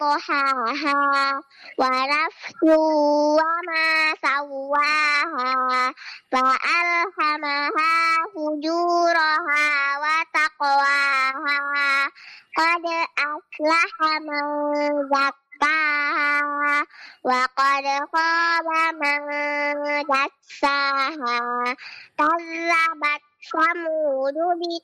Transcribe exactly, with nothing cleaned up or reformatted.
طحاها ونفس وما سواها فألهمها فجورها وتقواها قد أفلح من زكاها وقد خاب من دساها كذبت ثمود